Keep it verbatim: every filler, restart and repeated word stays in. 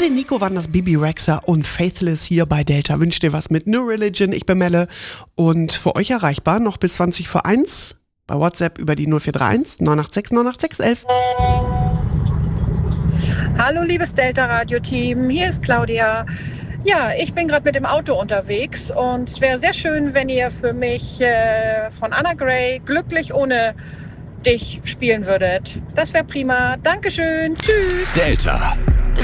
den Nico waren das Bibi Rexha und Faithless hier bei Delta. Wünsch dir was mit New Religion. Ich bin Melle und für euch erreichbar noch bis zwanzig vor eins bei WhatsApp über die null vier drei eins neun acht sechs neun acht sechs elf. Hallo liebes Delta-Radio-Team, hier ist Claudia. Ja, ich bin gerade mit dem Auto unterwegs und es wäre sehr schön, wenn ihr für mich äh, von Anna Gray Glücklich ohne dich spielen würdet. Das wäre prima. Dankeschön. Tschüss. Delta.